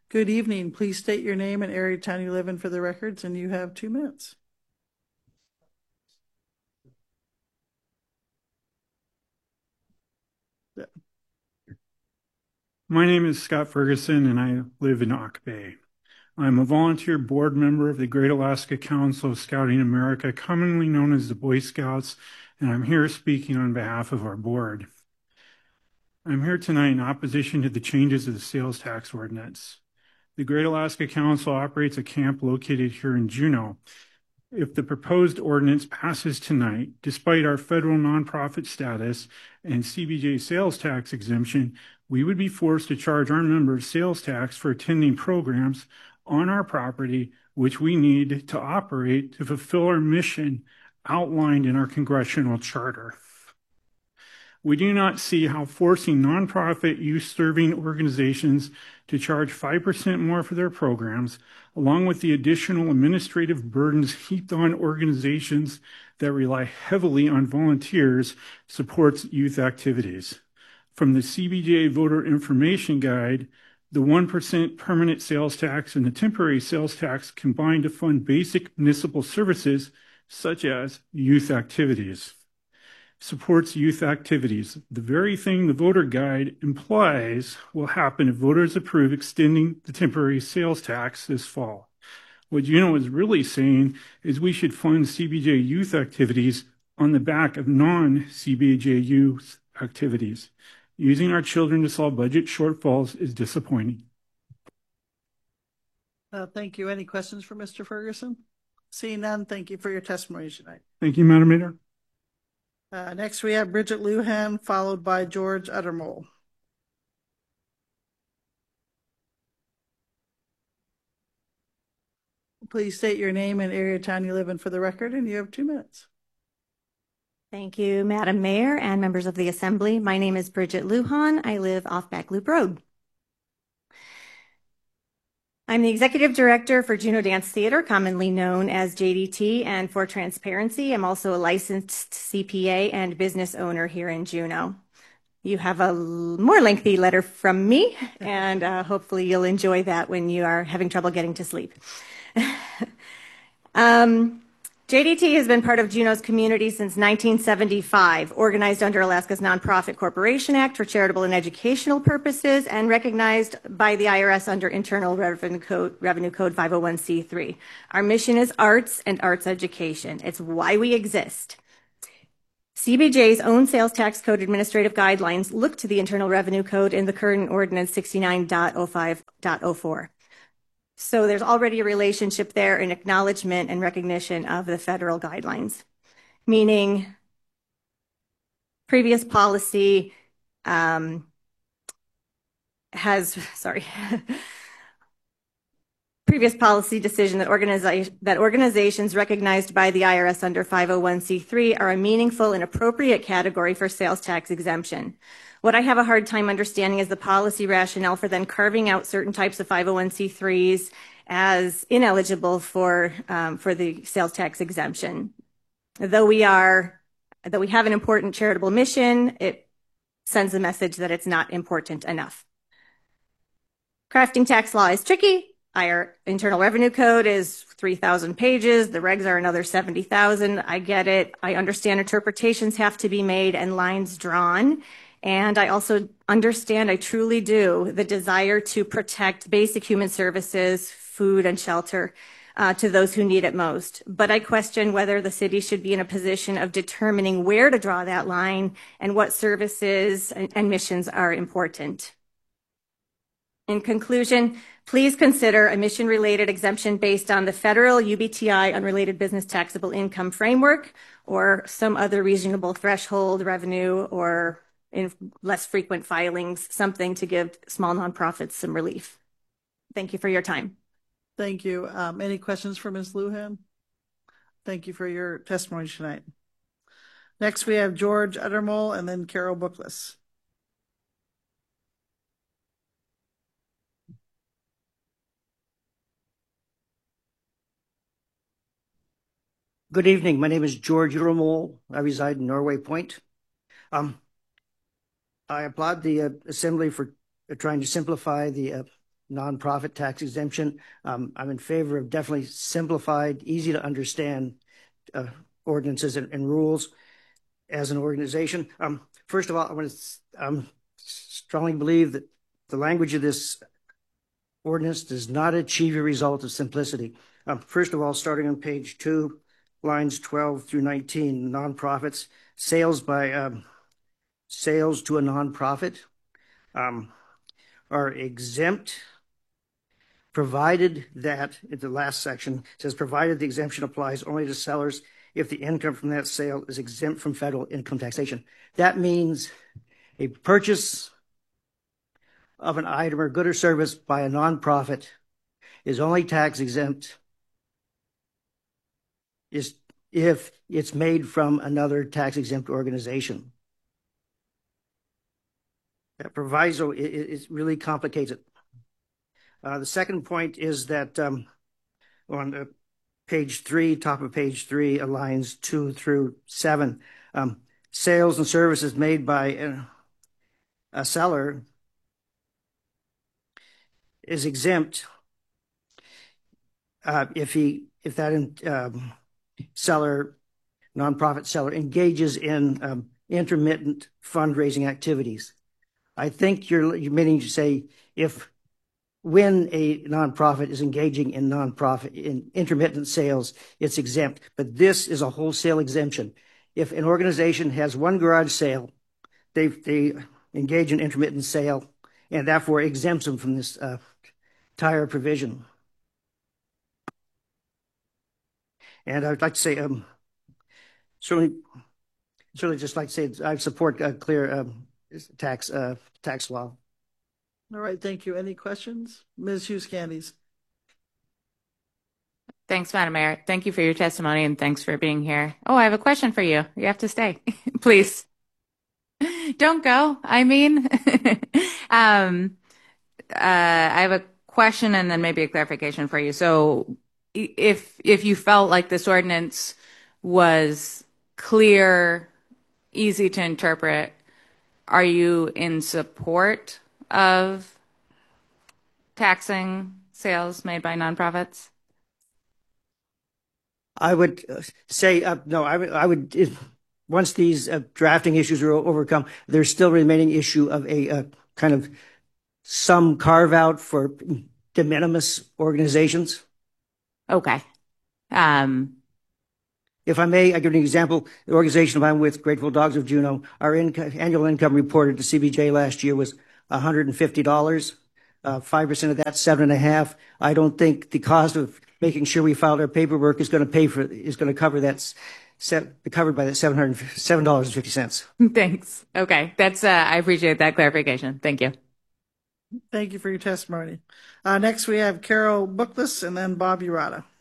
Good evening. Please state your name and area of town you live in for the records, and you have 2 minutes. My name is Scott Ferguson, and I live in Auk Bay. I'm a volunteer board member of the Great Alaska Council of Scouting America, commonly known as the Boy Scouts, and I'm here speaking on behalf of our board. I'm here tonight in opposition to the changes of the sales tax ordinance. The Great Alaska Council operates a camp located here in Juneau. If the proposed ordinance passes tonight, despite our federal nonprofit status and CBJ sales tax exemption, we would be forced to charge our members sales tax for attending programs on our property, which we need to operate to fulfill our mission outlined in our congressional charter. We do not see how forcing nonprofit youth-serving organizations to charge 5% more for their programs, along with the additional administrative burdens heaped on organizations that rely heavily on volunteers, supports youth activities. From the CBJ Voter Information Guide, the 1% permanent sales tax and the temporary sales tax combine to fund basic municipal services such as youth activities. Supports youth activities. The very thing the voter guide implies will happen if voters approve extending the temporary sales tax this fall. What Juneau is really saying is we should fund CBJ youth activities on the back of non-CBJ youth activities. Using our children to solve budget shortfalls is disappointing. Thank you. Any questions for Mr. Ferguson? Seeing none, thank you for your testimony tonight. Thank you, Madam Mayor. Next, we have Bridget Lujan, followed by George Uttermole. Please state your name and area of town you live in for the record, and you have 2 minutes. Thank you, Madam Mayor and members of the Assembly. My name is Bridget Lujan. I live off Back Loop Road. I'm the Executive Director for Juneau Dance Theater, commonly known as JDT, and for transparency, I'm also a licensed CPA and business owner here in Juneau. You have a more lengthy letter from me, and hopefully you'll enjoy that when you are having trouble getting to sleep. JDT has been part of Juneau's community since 1975, organized under Alaska's Nonprofit Corporation Act for charitable and educational purposes, and recognized by the IRS under Internal Revenue Code 501c3. Our mission is arts and arts education. It's why we exist. CBJ's own sales tax code administrative guidelines look to the Internal Revenue Code in the current ordinance 69.05.04. So there's already a relationship there, an acknowledgement and recognition of the federal guidelines, meaning previous policy previous policy decision that organizations recognized by the IRS under 501c3 are a meaningful and appropriate category for sales tax exemption. What I have a hard time understanding is the policy rationale for then carving out certain types of 501c3s as ineligible for the sales tax exemption. Though we have an important charitable mission, it sends a message that it's not important enough. Crafting tax law is tricky. Our Internal Revenue Code is 3,000 pages. The regs are another 70,000. I get it. I understand interpretations have to be made and lines drawn. And I also understand, I truly do, the desire to protect basic human services, food and shelter to those who need it most. But I question whether the city should be in a position of determining where to draw that line and what services and missions are important. In conclusion, please consider a mission-related exemption based on the federal UBTI unrelated business taxable income framework or some other reasonable threshold revenue or in less frequent filings, something to give small nonprofits some relief. Thank you for your time. Thank you. Any questions for Ms. Lujan? Thank you for your testimony tonight. Next, we have George Uttermole and then Carol Bookless. Good evening. My name is George Uttermole. I reside in Norway Point. I applaud the Assembly for trying to simplify the nonprofit tax exemption. I'm in favor of definitely simplified, easy to understand ordinances and rules as an organization. First of all, I want to strongly believe that the language of this ordinance does not achieve a result of simplicity. First of all, starting on page 2, lines 12 through 19, nonprofits, sales to a nonprofit are exempt, provided that, in the last section, says provided the exemption applies only to sellers if the income from that sale is exempt from federal income taxation. That means a purchase of an item or good or service by a nonprofit is only tax exempt if it's made from another tax exempt organization. That proviso it really complicates it. The second point is that on page 3, top of page 3, lines 2 through 7, sales and services made by a seller is exempt if that nonprofit seller engages in intermittent fundraising activities. I think you're meaning to say when a nonprofit is engaging in intermittent sales, it's exempt. But this is a wholesale exemption. If an organization has one garage sale, they engage in intermittent sale, and therefore exempts them from this entire provision. And I'd like to say, certainly just like to say, I support a clear tax law. All right, thank you. Any questions? Ms. Hughes Candies. Thanks, Madam Mayor. Thank you for your testimony and thanks for being here. Oh, I have a question for you. You have to stay, please. Don't go. I mean, I have a question and then maybe a clarification for you. So if you felt like this ordinance was clear, easy to interpret, are you in support of taxing sales made by nonprofits? I would say no. I would once these drafting issues are overcome, there's still remaining issue of a kind of some carve out for de minimis organizations. Okay. If I may, I give an example. The organization I'm with, Grateful Dogs of Juneau, our annual income reported to CBJ last year was $150. 5% of that, $7.5. I don't think the cost of making sure we filed our paperwork is going to cover that. Covered by that $7.50. Thanks. Okay, that's I appreciate that clarification. Thank you. Thank you for your testimony. Next, we have Carol Bookless and then Bob Urata.